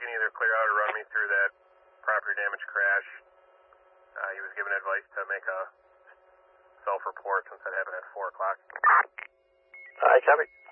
can either clear out or run me through that property damage crash. He was given advice to make a self-report since that happened at 4 o'clock. All right, copy.